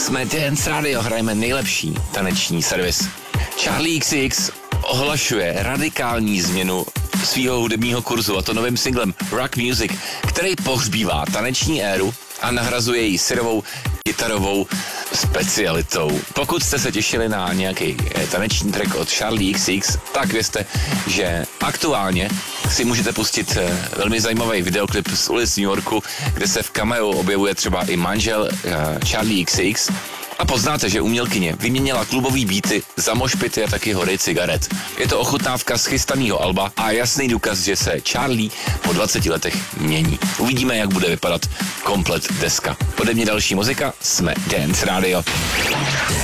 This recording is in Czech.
Jsme Dance Radio, hrajeme nejlepší taneční servis. Charli XX ohlašuje radikální změnu svého hudebního kurzu, a to novým singlem Rock Music, který pohřbívá taneční éru a nahrazuje ji syrovou kytarovou specialitou. Pokud jste se těšili na nějaký taneční track od Charli XX, tak vězte, že aktuálně si můžete pustit velmi zajímavý videoklip z ulic New Yorku, kde se v cameu objevuje třeba i manžel Charli XX a poznáte, že umělkyně vyměnila klubový beaty za mošpity a taky hory cigaret. Je to ochutnávka z chystaného alba a jasný důkaz, že se Charli po 20 letech mění. Uvidíme, jak bude vypadat komplet deska. Ode mě další muzika, jsme Dance Radio.